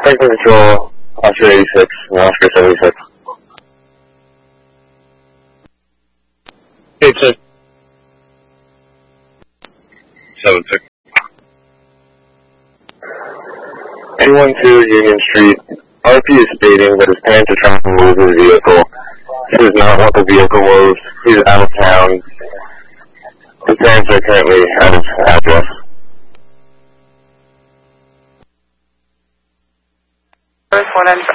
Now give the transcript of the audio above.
Franklin Control, Oscar 86, and Oscar 76. 86. 76. 212 Union Street. RP is stating that his parents are trying to move his vehicle. This is not what the vehicle was. He's out of town. His parents are currently out of address. First one